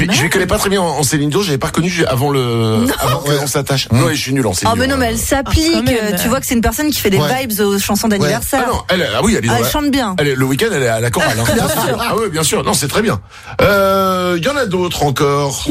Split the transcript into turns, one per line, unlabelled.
Je connais pas très bien en Céline Dion, j'avais pas reconnu avant qu'on s'attache. Non, je suis nul en Céline Dion.
Ah, mais non, mais elle s'applique. Tu vois que c'est une personne qui fait des vibes aux chansons d'anniversaire.
Ah non, elle
chante bien.
Le week-end, elle est à la chorale. Hein.
Bien sûr.
Ah oui, bien sûr. Non, c'est très bien. Il y en a d'autres encore.